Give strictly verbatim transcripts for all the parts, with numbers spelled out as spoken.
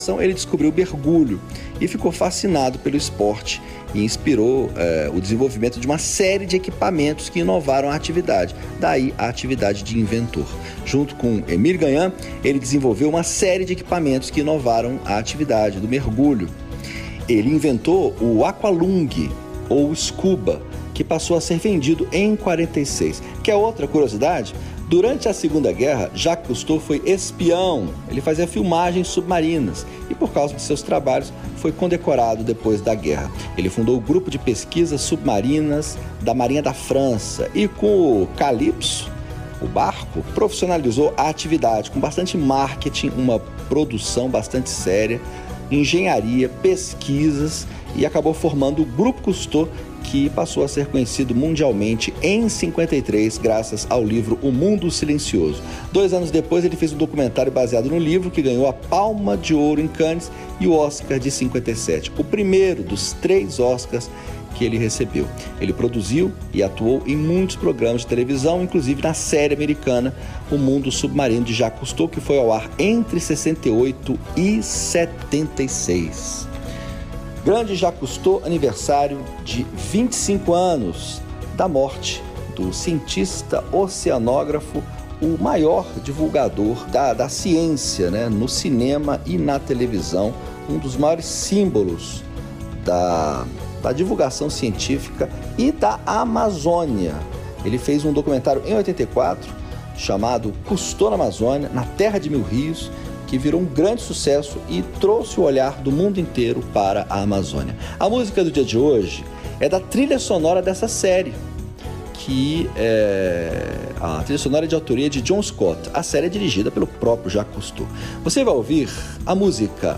Ele descobriu o mergulho e ficou fascinado pelo esporte e inspirou eh, o desenvolvimento de uma série de equipamentos que inovaram a atividade, daí a atividade de inventor. Junto com Émile Gagnan, ele desenvolveu uma série de equipamentos que inovaram a atividade do mergulho. Ele inventou o aqualung, ou scuba, que passou a ser vendido em quarenta e seis. Quer outra curiosidade? Durante a Segunda Guerra, Jacques Cousteau foi espião. Ele fazia filmagens submarinas e, por causa de seus trabalhos, foi condecorado depois da guerra. Ele fundou o grupo de pesquisas submarinas da Marinha da França e, com o Calypso, o barco, profissionalizou a atividade com bastante marketing, uma produção bastante séria, engenharia, pesquisas e acabou formando o Grupo Cousteau, que passou a ser conhecido mundialmente em cinquenta e três, graças ao livro O Mundo Silencioso. Dois anos depois, ele fez um documentário baseado no livro, que ganhou a Palma de Ouro em Cannes e o Oscar de cinquenta e sete, o primeiro dos três Oscars que ele recebeu. Ele produziu e atuou em muitos programas de televisão, inclusive na série americana O Mundo Submarino de Jacques Cousteau, que foi ao ar entre sessenta e oito e setenta e seis. Grande Jacques Cousteau, aniversário de vinte e cinco anos da morte do cientista oceanógrafo, o maior divulgador da, da ciência, né, no cinema e na televisão, um dos maiores símbolos da, da divulgação científica e da Amazônia. Ele fez um documentário em oitenta e quatro chamado Cousteau na Amazônia, na Terra de Mil Rios, que virou um grande sucesso e trouxe o olhar do mundo inteiro para a Amazônia. A música do dia de hoje é da trilha sonora dessa série, que é a trilha sonora é de autoria de John Scott. A série é dirigida pelo próprio Jacques Cousteau. Você vai ouvir a música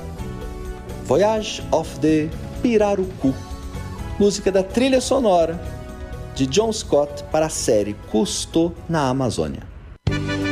Voyage of the Pirarucu, música da trilha sonora de John Scott para a série Cousteau na Amazônia.